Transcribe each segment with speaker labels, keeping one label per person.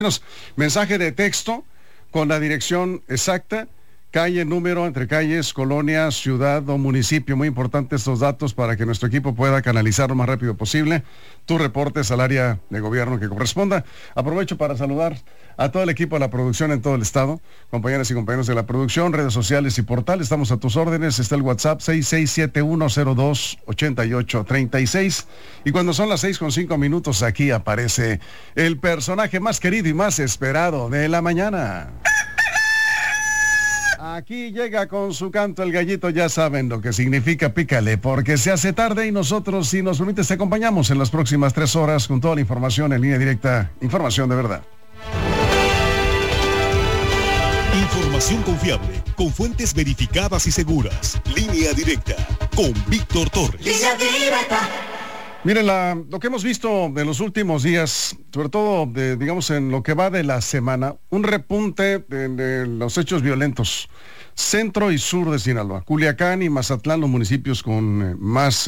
Speaker 1: Mensaje de texto con la dirección exacta, calle, número, entre calles, colonia, ciudad o municipio. Muy importantes estos datos para que nuestro equipo pueda canalizar lo más rápido posible tus reportes al área de gobierno que corresponda. Aprovecho para saludar a todo el equipo de la producción en todo el estado, compañeras y compañeros de la producción, redes sociales y portal. Estamos a tus órdenes. Está el WhatsApp 6671028836. Y cuando son las 6:05, aquí aparece el personaje más querido y más esperado de la mañana. Aquí llega con su canto el gallito, ya saben lo que significa, pícale, porque se hace tarde y nosotros, si nos permite, te acompañamos en las próximas 3 horas con toda la información en línea directa, información de verdad.
Speaker 2: Información confiable, con fuentes verificadas y seguras. Línea directa, con Víctor Torres. Línea directa.
Speaker 1: Miren, lo que hemos visto en los últimos días, sobre todo, digamos, en lo que va de la semana, un repunte de los hechos violentos. Centro y sur de Sinaloa, Culiacán y Mazatlán, los municipios con más,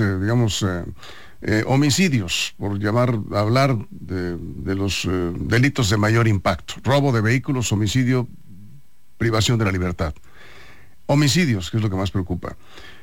Speaker 1: homicidios, por hablar de los delitos de mayor impacto. Robo de vehículos, homicidio, privación de la libertad. Homicidios, que es lo que más preocupa.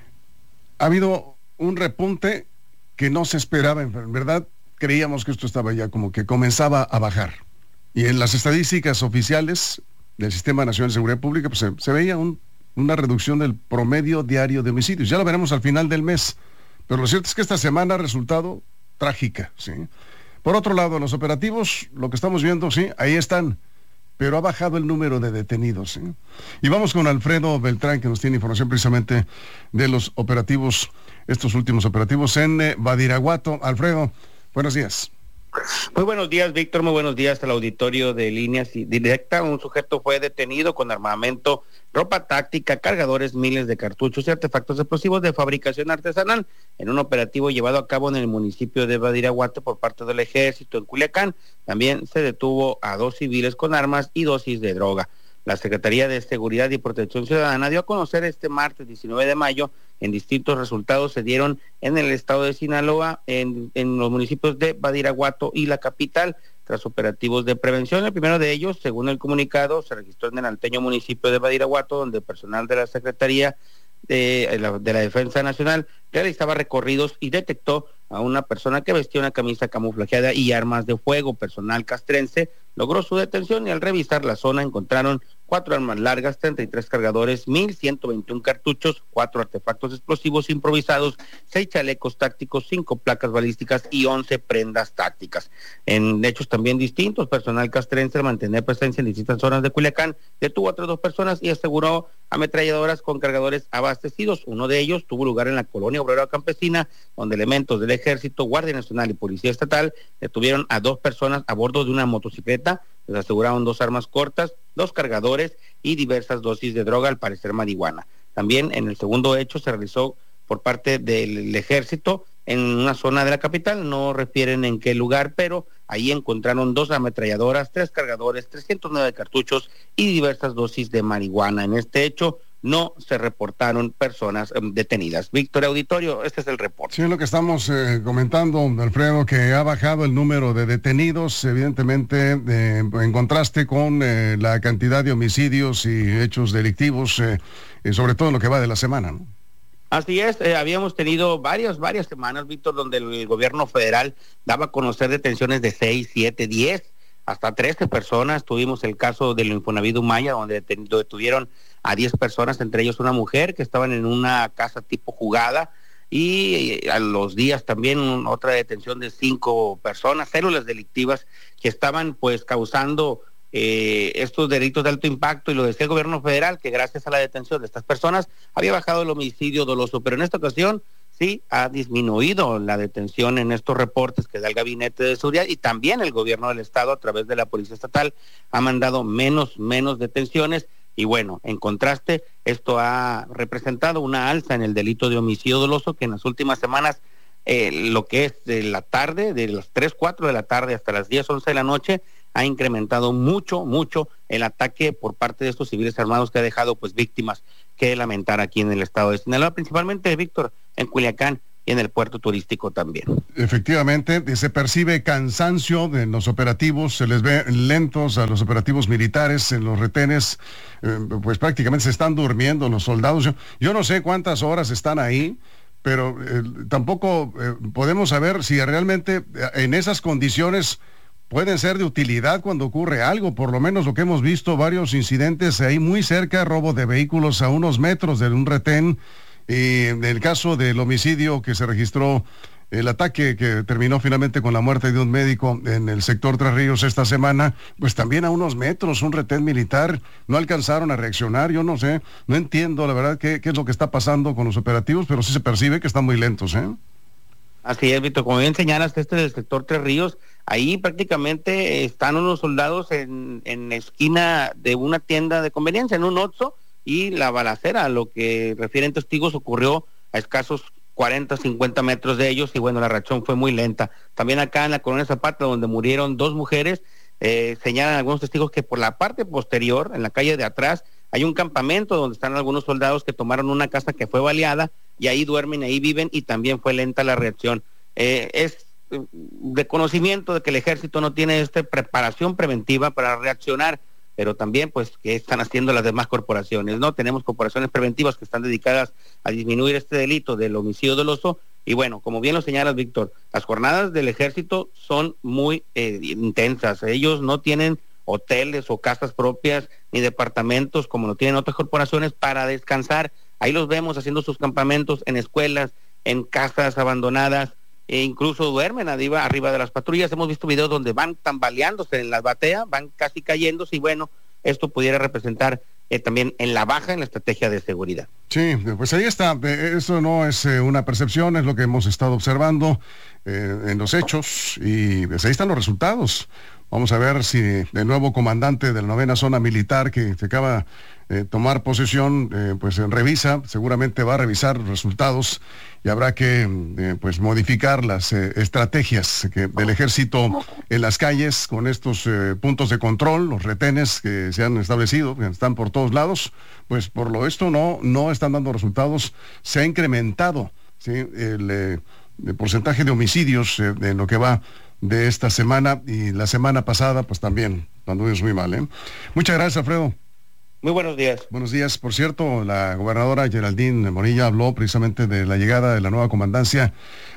Speaker 1: Ha habido un repunte que no se esperaba, en verdad creíamos que esto estaba ya como que comenzaba a bajar. Y en las estadísticas oficiales del Sistema Nacional de Seguridad Pública, pues se veía una reducción del promedio diario de homicidios. Ya lo veremos al final del mes. Pero lo cierto es que esta semana ha resultado trágica, ¿sí? Por otro lado, los operativos, lo que estamos viendo, sí, ahí están, pero ha bajado el número de detenidos, ¿sí? Y vamos con Alfredo Beltrán, que nos tiene información precisamente de los operativos, estos últimos operativos en Badiraguato. Alfredo, buenos días.
Speaker 3: Muy buenos días, Víctor, muy buenos días al auditorio de Líneas Directa. Un sujeto fue detenido con armamento, ropa táctica, cargadores, miles de cartuchos y artefactos explosivos de fabricación artesanal en un operativo llevado a cabo en el municipio de Badiraguato por parte del Ejército en Culiacán. También se detuvo a 2 civiles con armas y dosis de droga. La Secretaría de Seguridad y Protección Ciudadana dio a conocer este martes 19 de mayo en distintos resultados se dieron en el estado de Sinaloa, en los municipios de Badiraguato y la capital, tras operativos de prevención. El primero de ellos, según el comunicado, se registró en el alteño municipio de Badiraguato, donde personal de la Secretaría de la Defensa Nacional realizaba recorridos y detectó a una persona que vestía una camisa camuflajeada y armas de fuego. Personal castrense logró su detención y al revisar la zona encontraron 4 armas largas, 33 cargadores, 1,121 cartuchos, 4 artefactos explosivos improvisados, 6 chalecos tácticos, 5 placas balísticas y 11 prendas tácticas. En hechos también distintos, personal castrense al mantener presencia en distintas zonas de Culiacán detuvo a otras 2 personas y aseguró ametralladoras con cargadores abastecidos. Uno de ellos tuvo lugar en la colonia obrera campesina, donde elementos del Ejército, Guardia Nacional y Policía Estatal detuvieron a 2 personas a bordo de una motocicleta. Les aseguraron 2 armas cortas, 2 cargadores y diversas dosis de droga, al parecer marihuana. También en el segundo hecho se realizó por parte del Ejército en una zona de la capital, no refieren en qué lugar, pero ahí encontraron 2 ametralladoras, 3 cargadores, 309 cartuchos y diversas dosis de marihuana. En este hecho no se reportaron personas detenidas. Víctor, auditorio, este es el reporte.
Speaker 1: Sí, es lo que estamos comentando, Alfredo, que ha bajado el número de detenidos, evidentemente, en contraste con la cantidad de homicidios y hechos delictivos, sobre todo en lo que va de la semana, ¿no?
Speaker 3: Así es, habíamos tenido varias semanas, Víctor, donde el gobierno federal daba a conocer detenciones de 6, 7, 10, hasta 13 personas. Tuvimos el caso del Infonavit Humaya, donde detuvieron a 10 personas, entre ellos una mujer que estaban en una casa tipo jugada, y a los días también otra detención de 5 personas, células delictivas que estaban pues causando estos delitos de alto impacto, y lo decía el gobierno federal, que gracias a la detención de estas personas había bajado el homicidio doloso, pero en esta ocasión sí ha disminuido la detención en estos reportes que da el Gabinete de Seguridad, y también el gobierno del estado a través de la Policía Estatal ha mandado menos detenciones. Y bueno, en contraste, esto ha representado una alza en el delito de homicidio doloso, que en las últimas semanas, lo que es de la tarde, de las 3, 4 de la tarde hasta las 10, 11 de la noche, ha incrementado mucho el ataque por parte de estos civiles armados, que ha dejado pues víctimas que lamentar aquí en el estado de Sinaloa, principalmente, Víctor, en Culiacán y en el puerto turístico también.
Speaker 1: Efectivamente, se percibe cansancio en los operativos, se les ve lentos a los operativos militares en los retenes, pues prácticamente se están durmiendo los soldados. Yo no sé cuántas horas están ahí, pero tampoco podemos saber si realmente en esas condiciones pueden ser de utilidad cuando ocurre algo. Por lo menos lo que hemos visto, varios incidentes ahí muy cerca, robo de vehículos a unos metros de un retén. Y en el caso del homicidio que se registró, el ataque que terminó finalmente con la muerte de un médico en el sector Tres Ríos esta semana, pues también a unos metros, un retén militar, no alcanzaron a reaccionar. Yo no sé, no entiendo la verdad qué es lo que está pasando con los operativos, pero sí se percibe que están muy lentos, ¿eh?
Speaker 3: Así es, Víctor, como bien señalas, del sector Tres Ríos, ahí prácticamente están unos soldados en la esquina de una tienda de conveniencia, en un Oxxo, y la balacera, lo que refieren testigos, ocurrió a escasos 40, 50 metros de ellos, y bueno, la reacción fue muy lenta. También acá en la Colonia Zapata, donde murieron 2 mujeres, señalan algunos testigos que por la parte posterior, en la calle de atrás, hay un campamento donde están algunos soldados que tomaron una casa que fue baleada, y ahí duermen, ahí viven, y también fue lenta la reacción. Es de conocimiento de que el ejército no tiene preparación preventiva para reaccionar, pero también pues que están haciendo las demás corporaciones, ¿no? Tenemos corporaciones preventivas que están dedicadas a disminuir este delito del homicidio doloso, y bueno, como bien lo señalas, Víctor, las jornadas del ejército son muy intensas. Ellos no tienen hoteles o casas propias ni departamentos como lo tienen otras corporaciones para descansar. Ahí los vemos haciendo sus campamentos en escuelas, en casas abandonadas, e incluso duermen arriba de las patrullas. Hemos visto videos donde van tambaleándose en la batea, van casi cayéndose, y bueno, esto pudiera representar también en la baja en la estrategia de seguridad.
Speaker 1: Sí, pues ahí está. Eso no es una percepción, es lo que hemos estado observando en los hechos, y pues ahí están los resultados. Vamos a ver si el nuevo comandante de la 9ª Zona Militar, que se acaba de tomar posesión, pues revisa, seguramente va a revisar los resultados, y habrá que pues modificar las estrategias del ejército en las calles con estos puntos de control, los retenes que se han establecido, que están por todos lados. Pues por lo esto no están dando resultados. Se ha incrementado, ¿sí?, el porcentaje de homicidios en lo que va de esta semana, y la semana pasada pues también anduvimos muy mal, ¿eh? Muchas gracias, Alfredo.
Speaker 3: Muy buenos días.
Speaker 1: Buenos días. Por cierto, la gobernadora Geraldine Bonilla habló precisamente de la llegada de la nueva comandancia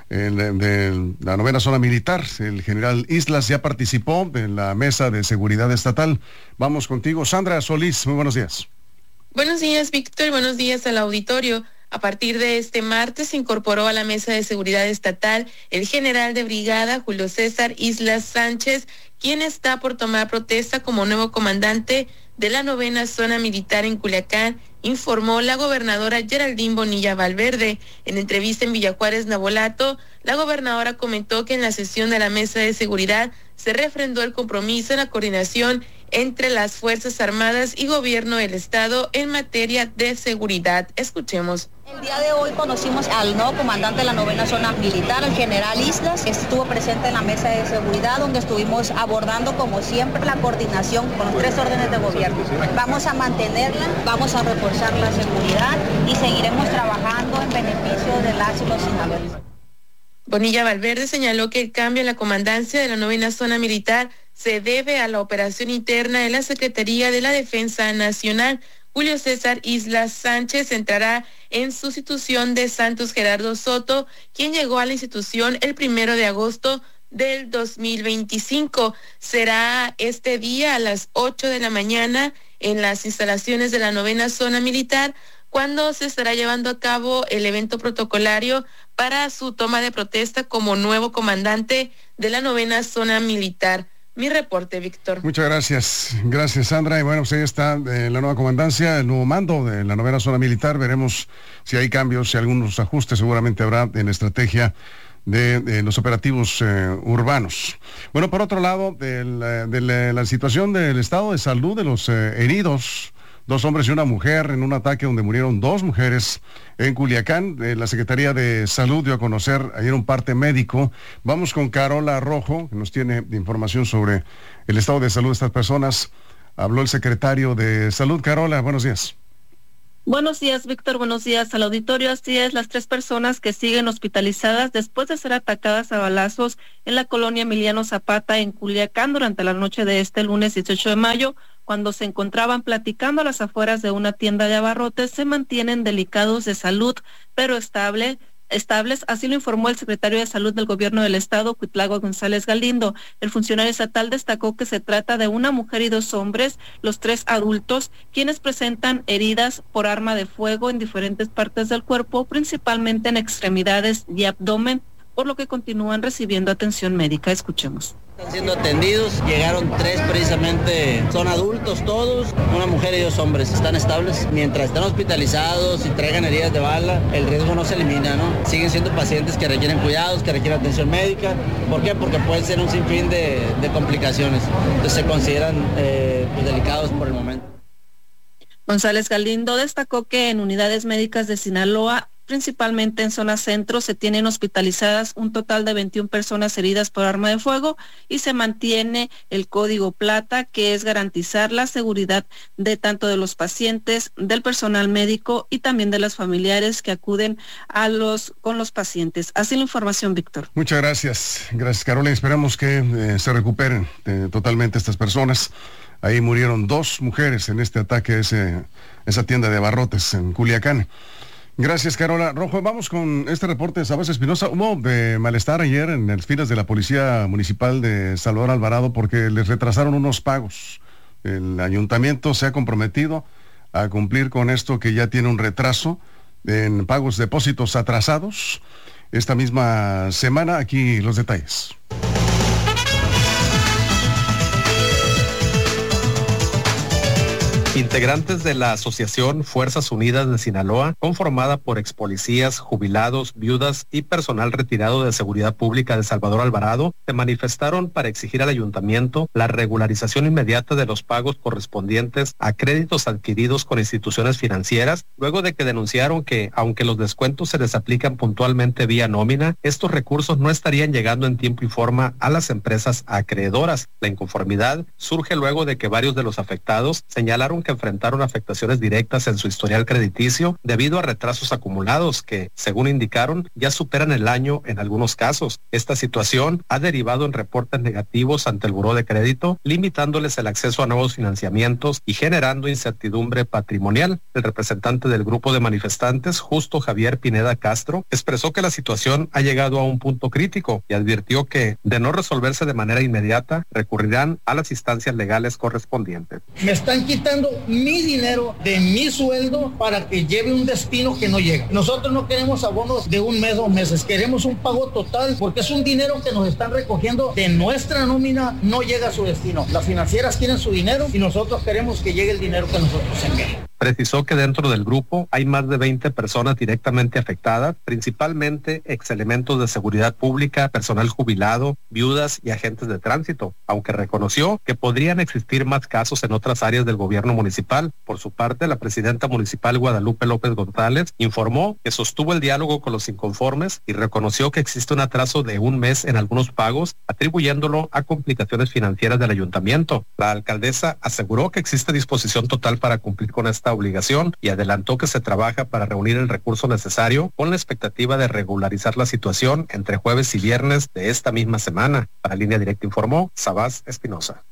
Speaker 1: de la 9ª Zona Militar. El general Islas ya participó en la mesa de seguridad estatal. Vamos contigo, Sandra Solís. Muy buenos días.
Speaker 4: Buenos días, Víctor. Buenos días al auditorio. A partir de este martes se incorporó a la Mesa de Seguridad Estatal el general de brigada Julio César Islas Sánchez, quien está por tomar protesta como nuevo comandante de la 9ª Zona Militar en Culiacán, informó la gobernadora Geraldine Bonilla Valverde. En entrevista en Villa Juárez, Navolato, la gobernadora comentó que en la sesión de la Mesa de Seguridad se refrendó el compromiso en la coordinación entre las Fuerzas Armadas y Gobierno del Estado en materia de seguridad. Escuchemos.
Speaker 5: El día de hoy conocimos al nuevo comandante de la 9ª Zona Militar, el general Islas. Estuvo presente en la mesa de seguridad, donde estuvimos abordando, como siempre, la coordinación con los 3 órdenes de gobierno. Vamos a mantenerla, vamos a reforzar la seguridad y seguiremos trabajando en beneficio de las y los sinaloenses.
Speaker 4: Bonilla Valverde señaló que el cambio en la comandancia de la 9ª Zona Militar se debe a la operación interna de la Secretaría de la Defensa Nacional. Julio César Islas Sánchez entrará en sustitución de Santos Gerardo Soto, quien llegó a la institución el 1 de agosto del 2025. Será este día a las 8 de la mañana en las instalaciones de la 9ª Zona Militar, cuando se estará llevando a cabo el evento protocolario para su toma de protesta como nuevo comandante de la 9ª Zona Militar. Mi reporte, Víctor.
Speaker 1: Muchas gracias. Gracias, Sandra. Y bueno, pues ahí está la nueva comandancia, el nuevo mando de la 9ª Zona Militar. Veremos si hay cambios, si algunos ajustes seguramente habrá en la estrategia de los operativos urbanos. Bueno, por otro lado, de la situación del estado de salud de los heridos, 2 hombres y una mujer en un ataque donde murieron 2 mujeres en Culiacán. La Secretaría de Salud dio a conocer ayer un parte médico. Vamos con Carola Rojo, que nos tiene información sobre el estado de salud de estas personas. Habló el secretario de Salud. Carola, buenos días.
Speaker 6: Buenos días, Víctor. Buenos días al auditorio. Así es, las 3 personas que siguen hospitalizadas después de ser atacadas a balazos en la colonia Emiliano Zapata en Culiacán durante la noche de este lunes 18 de mayo, cuando se encontraban platicando a las afueras de una tienda de abarrotes, se mantienen delicados de salud, pero estables, así lo informó el secretario de Salud del Gobierno del Estado, Cuitlagua González Galindo. El funcionario estatal destacó que se trata de una mujer y 2 hombres, los 3 adultos, quienes presentan heridas por arma de fuego en diferentes partes del cuerpo, principalmente en extremidades y abdomen, por lo que continúan recibiendo atención médica. Escuchemos.
Speaker 7: Están siendo atendidos, llegaron 3 precisamente, son adultos todos, una mujer y 2 hombres, están estables. Mientras están hospitalizados y traigan heridas de bala, el riesgo no se elimina, ¿no? Siguen siendo pacientes que requieren cuidados, que requieren atención médica. ¿Por qué? Porque pueden ser un sinfín de complicaciones. Entonces se consideran delicados por el momento.
Speaker 6: González Galindo destacó que en unidades médicas de Sinaloa, principalmente en zona centro, se tienen hospitalizadas un total de 21 personas heridas por arma de fuego y se mantiene el código plata, que es garantizar la seguridad de tanto de los pacientes, del personal médico y también de los familiares que acuden con los pacientes. Así la información, Víctor.
Speaker 1: Muchas gracias. Gracias, Carola. Esperamos que se recuperen totalmente estas personas. Ahí murieron 2 mujeres en este ataque a esa tienda de abarrotes en Culiacán. Gracias, Carola. Rojo, vamos con este reporte de Sabas Espinosa. Hubo malestar ayer en las filas de la Policía Municipal de Salvador Alvarado porque les retrasaron unos pagos. El ayuntamiento se ha comprometido a cumplir con esto, que ya tiene un retraso en pagos, depósitos atrasados. Esta misma semana, aquí los detalles.
Speaker 8: Integrantes de la Asociación Fuerzas Unidas de Sinaloa, conformada por expolicías, jubilados, viudas y personal retirado de Seguridad Pública de Salvador Alvarado, se manifestaron para exigir al ayuntamiento la regularización inmediata de los pagos correspondientes a créditos adquiridos con instituciones financieras, luego de que denunciaron que, aunque los descuentos se les aplican puntualmente vía nómina, estos recursos no estarían llegando en tiempo y forma a las empresas acreedoras. La inconformidad surge luego de que varios de los afectados señalaron que enfrentaron afectaciones directas en su historial crediticio debido a retrasos acumulados que, según indicaron, ya superan el año en algunos casos. Esta situación ha derivado en reportes negativos ante el Buró de Crédito, limitándoles el acceso a nuevos financiamientos y generando incertidumbre patrimonial. El representante del grupo de manifestantes, Justo Javier Pineda Castro, expresó que la situación ha llegado a un punto crítico y advirtió que, de no resolverse de manera inmediata, recurrirán a las instancias legales correspondientes.
Speaker 9: Me están quitando mi dinero de mi sueldo para que lleve un destino que no llega. Nosotros no queremos abonos de 1 mes o 2 meses, queremos un pago total porque es un dinero que nos están recogiendo de nuestra nómina, no llega a su destino. Las financieras quieren su dinero y nosotros queremos que llegue el dinero que nosotros enviamos.
Speaker 8: Precisó que dentro del grupo hay más de 20 personas directamente afectadas, principalmente exelementos de seguridad pública, personal jubilado, viudas y agentes de tránsito, aunque reconoció que podrían existir más casos en otras áreas del gobierno municipal. Por su parte, la presidenta municipal Guadalupe López González informó que sostuvo el diálogo con los inconformes y reconoció que existe un atraso de 1 mes en algunos pagos, atribuyéndolo a complicaciones financieras del ayuntamiento. La alcaldesa aseguró que existe disposición total para cumplir con esta obligación y adelantó que se trabaja para reunir el recurso necesario con la expectativa de regularizar la situación entre jueves y viernes de esta misma semana. Para Línea Directa informó Sabas Espinosa.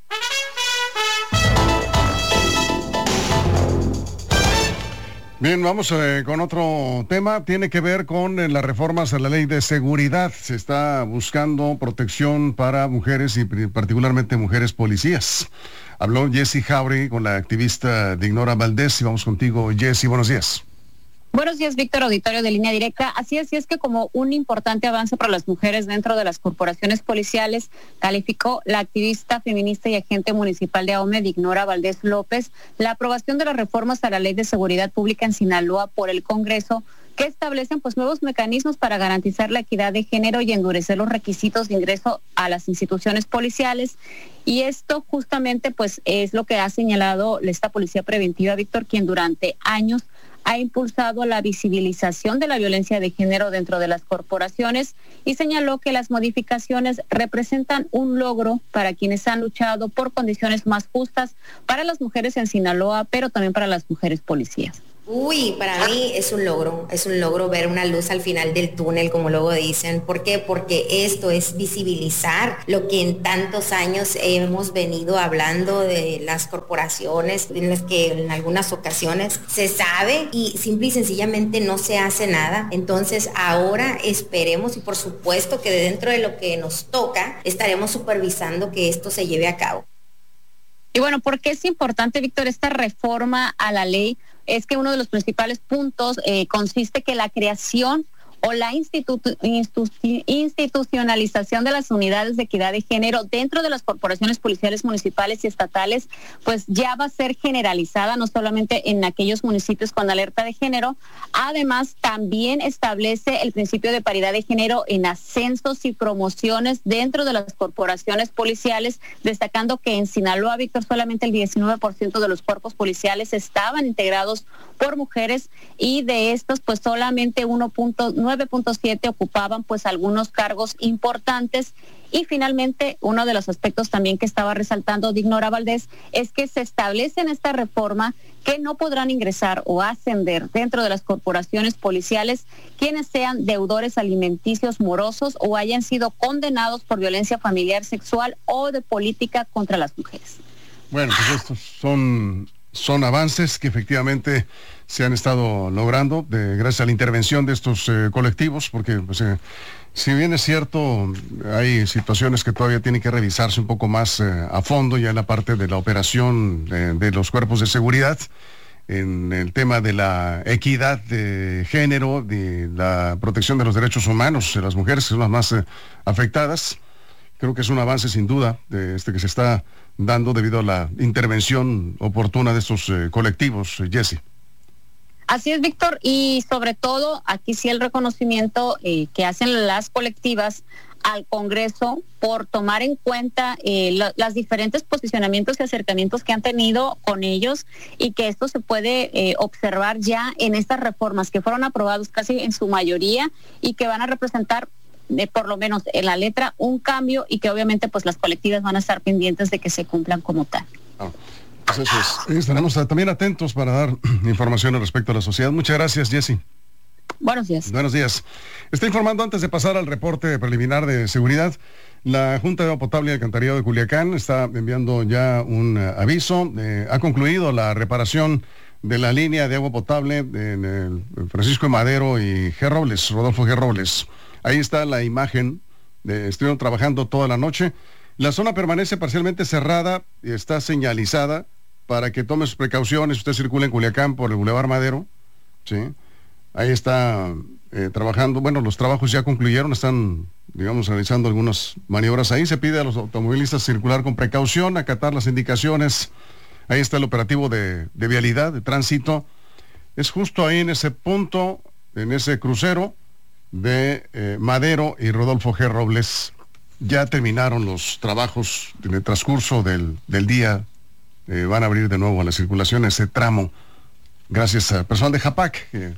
Speaker 1: Bien, vamos con otro tema. Tiene que ver con las reformas a la ley de seguridad. Se está buscando protección para mujeres y particularmente mujeres policías. Habló Jessy Jauregui con la activista Dignora Valdés y vamos contigo, Jessy. Buenos días.
Speaker 5: Buenos días, Víctor, auditorio de Línea Directa. Así es que como un importante avance para las mujeres dentro de las corporaciones policiales, calificó la activista feminista y agente municipal de AOME, Dignora Valdés López, la aprobación de las reformas a la Ley de Seguridad Pública en Sinaloa por el Congreso, que establecen nuevos mecanismos para garantizar la equidad de género y endurecer los requisitos de ingreso a las instituciones policiales. Y esto justamente es lo que ha señalado esta policía preventiva, Víctor, quien durante años ha impulsado la visibilización de la violencia de género dentro de las corporaciones y señaló que las modificaciones representan un logro para quienes han luchado por condiciones más justas para las mujeres en Sinaloa, pero también para las mujeres policías.
Speaker 10: Uy, para mí es un logro ver una luz al final del túnel, como luego dicen. ¿Por qué? Porque esto es visibilizar lo que en tantos años hemos venido hablando de las corporaciones, en las que en algunas ocasiones se sabe y simple y sencillamente no se hace nada. Entonces ahora esperemos y por supuesto que dentro de lo que nos toca estaremos supervisando que esto se lleve a cabo.
Speaker 11: Y bueno, ¿por qué es importante, Víctor, esta reforma a la ley? Es que uno de los principales puntos consiste que la creación o la institucionalización de las unidades de equidad de género dentro de las corporaciones policiales municipales y estatales, pues ya va a ser generalizada, no solamente en aquellos municipios con alerta de género. Además, también establece el principio de paridad de género en ascensos y promociones dentro de las corporaciones policiales, destacando que en Sinaloa, Víctor, solamente el 19% de los cuerpos policiales estaban integrados por mujeres y de estos, pues solamente 9.7 ocupaban pues algunos cargos importantes. Y finalmente, uno de los aspectos también que estaba resaltando Dignora Valdés es que se establece en esta reforma que no podrán ingresar o ascender dentro de las corporaciones policiales quienes sean deudores alimenticios morosos o hayan sido condenados por violencia familiar, sexual o de política contra las mujeres.
Speaker 1: Bueno, pues estos son avances que efectivamente se han estado logrando gracias a la intervención de estos colectivos, porque pues, si bien es cierto, hay situaciones que todavía tienen que revisarse un poco más a fondo ya en la parte de la operación de los cuerpos de seguridad, en el tema de la equidad de género, de la protección de los derechos humanos de las mujeres, que son las más afectadas. Creo que es un avance sin duda que se está dando debido a la intervención oportuna de estos colectivos, Jessy.
Speaker 11: Así es, Víctor, y sobre todo aquí sí el reconocimiento que hacen las colectivas al Congreso por tomar en cuenta los diferentes posicionamientos y acercamientos que han tenido con ellos y que esto se puede observar ya en estas reformas que fueron aprobados casi en su mayoría y que van a representar por lo menos en la letra un cambio y que obviamente pues las colectivas van a estar pendientes de que se cumplan como tal.
Speaker 1: Pues eso es. Estaremos también atentos para dar información al respecto a la sociedad. Muchas gracias, Jessy.
Speaker 11: Buenos días.
Speaker 1: Buenos días. Está informando antes de pasar al reporte preliminar de seguridad. La Junta de Agua Potable y Alcantarillado de Culiacán está enviando ya un aviso. Ha concluido la reparación de la línea de agua potable en el Francisco de Madero y G. Robles, Rodolfo G. Robles. Ahí está la imagen. Estuvieron trabajando toda la noche. La zona permanece parcialmente cerrada y está señalizada para que tome sus precauciones. Usted circula en Culiacán por el Boulevard Madero. ¿Sí? Ahí está trabajando. Bueno, los trabajos ya concluyeron. Están, digamos, realizando algunas maniobras ahí. Se pide a los automovilistas circular con precaución, acatar las indicaciones. Ahí está el operativo de vialidad, de tránsito. Es justo ahí en ese punto, en ese crucero de Madero y Rodolfo G. Robles. Ya terminaron los trabajos en el transcurso del día. Van a abrir de nuevo la circulación ese tramo. Gracias al personal de JAPAC, que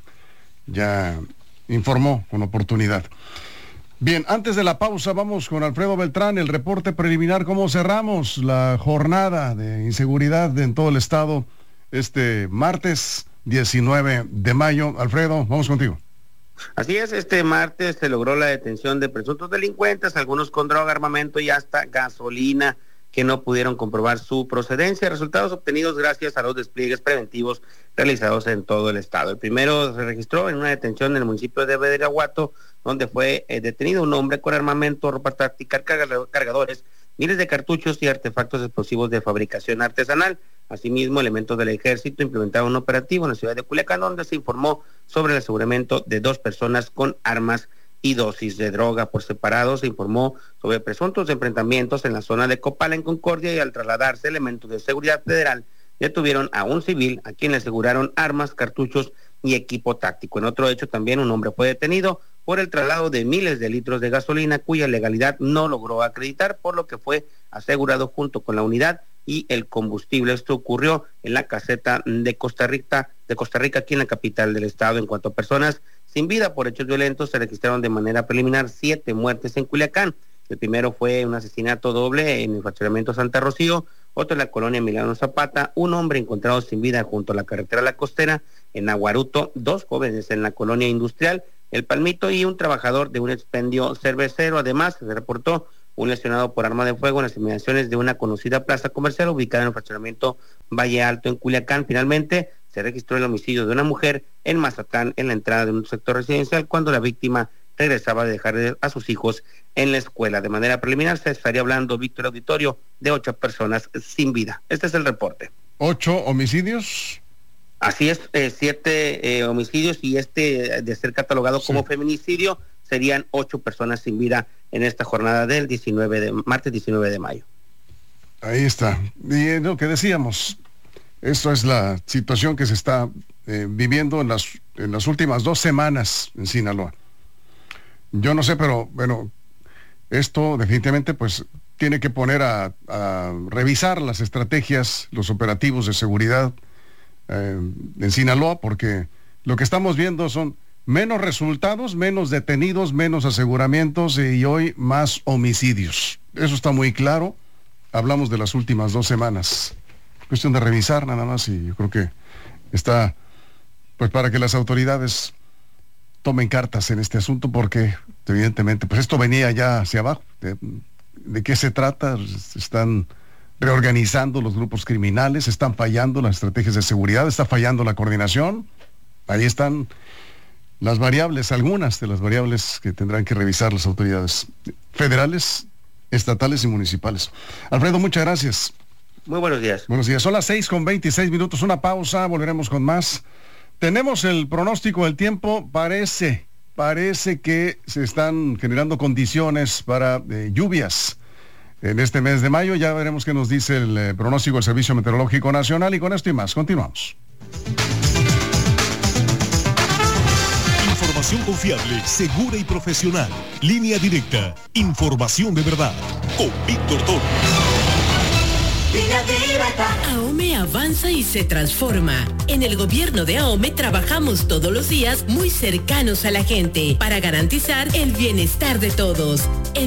Speaker 1: ya informó con oportunidad. Bien, antes de la pausa vamos con Alfredo Beltrán, el reporte preliminar, cómo cerramos la jornada de inseguridad en todo el estado este martes 19 de mayo. Alfredo, vamos contigo.
Speaker 3: Así es, este martes se logró la detención de presuntos delincuentes, algunos con droga, armamento y hasta gasolina, que no pudieron comprobar su procedencia. Resultados obtenidos gracias a los despliegues preventivos realizados en todo el estado. El primero se registró en una detención en el municipio de Badiraguato, donde fue detenido un hombre con armamento, ropa táctica, cargadores, miles de cartuchos y artefactos explosivos de fabricación artesanal. Asimismo, elementos del ejército implementaron un operativo en la ciudad de Culiacán, donde se informó sobre el aseguramiento de 2 personas con armas y dosis de droga. Por separado se informó sobre presuntos enfrentamientos en la zona de Copala, en Concordia, y al trasladarse elementos de seguridad federal, detuvieron a un civil a quien le aseguraron armas, cartuchos y equipo táctico. En otro hecho también un hombre fue detenido por el traslado de miles de litros de gasolina cuya legalidad no logró acreditar, por lo que fue asegurado junto con la unidad y el combustible. Esto ocurrió en la caseta de Costa Rica, aquí en la capital del estado. En cuanto a personas sin vida por hechos violentos, se registraron de manera preliminar 7 muertes en Culiacán. El primero fue un asesinato doble en el fraccionamiento Santa Rocío, otro en la colonia Emiliano Zapata, un hombre encontrado sin vida junto a la carretera La Costera, en Aguaruto, 2 jóvenes en la colonia industrial El Palmito y un trabajador de un expendio cervecero. Además, se reportó un lesionado por arma de fuego en las inmediaciones de una conocida plaza comercial ubicada en el fraccionamiento Valle Alto en Culiacán. Finalmente, se registró el homicidio de una mujer en Mazatlán en la entrada de un sector residencial cuando la víctima regresaba de dejar a sus hijos en la escuela. De manera preliminar se estaría hablando, Víctor Auditorio, de 8 personas sin vida. Este es el reporte.
Speaker 1: 8 homicidios.
Speaker 3: Así es, 7 homicidios y de ser catalogado como feminicidio serían 8 personas sin vida en esta jornada del martes 19 de mayo.
Speaker 1: Ahí está. Y lo que decíamos, esto es la situación que se está viviendo en las últimas 2 semanas en Sinaloa. Yo no sé, pero bueno, esto definitivamente pues tiene que poner a revisar las estrategias, los operativos de seguridad en Sinaloa, porque lo que estamos viendo son menos resultados, menos detenidos, menos aseguramientos y hoy más homicidios. Eso está muy claro. Hablamos de las últimas 2 semanas. Cuestión de revisar nada más y yo creo que está pues para que las autoridades tomen cartas en este asunto porque evidentemente pues esto venía ya hacia abajo. ¿De qué se trata? Están reorganizando los grupos criminales, están fallando las estrategias de seguridad, está fallando la coordinación. Ahí están las variables, algunas de las variables que tendrán que revisar las autoridades federales, estatales y municipales. Alfredo, muchas gracias.
Speaker 3: Muy buenos días.
Speaker 1: Buenos días. Son las 6:26, una pausa, volveremos con más. Tenemos el pronóstico del tiempo, parece que se están generando condiciones para lluvias en este mes de mayo. Ya veremos qué nos dice el pronóstico del Servicio Meteorológico Nacional y con esto y más, continuamos.
Speaker 2: Información confiable, segura y profesional. Línea Directa. Información de verdad. Con Víctor Torres.
Speaker 12: AOME avanza y se transforma. En el gobierno de AOME trabajamos todos los días muy cercanos a la gente para garantizar el bienestar de todos.